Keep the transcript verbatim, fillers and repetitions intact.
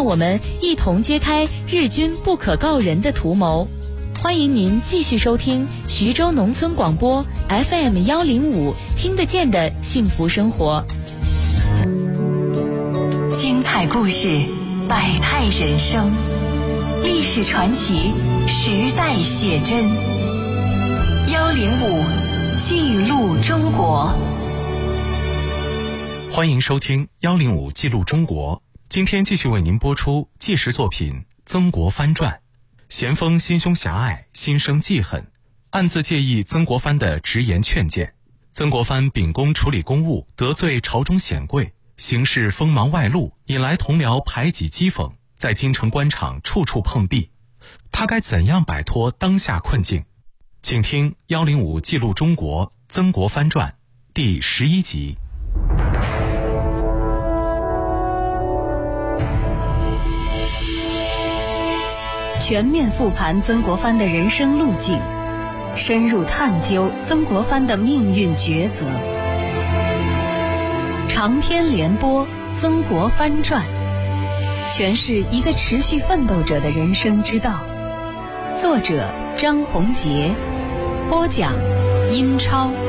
让我们一同揭开日军不可告人的图谋。欢迎您继续收听徐州农村广播 F M 幺零五，听得见的幸福生活。 精彩故事，百态人生，历史传奇，时代写真。幺零五记录中国。 欢迎收听幺零五记录中国。今天继续为您播出纪实作品《曾国藩传》。咸丰心胸狭隘，心生记恨，暗自介意曾国藩的直言劝谏。曾国藩秉公处理公务，得罪朝中显贵，行事锋芒外露，引来同僚排挤讥讽，在京城官场处处碰壁。他该怎样摆脱当下困境？请听幺零五记录中国《曾国藩传》第十一集。 全面复盘曾国藩的人生路径，深入探究曾国藩的命运抉择。长篇连播《曾国藩传》，诠释一个持续奋斗者的人生之道。作者张宏杰，播讲殷超。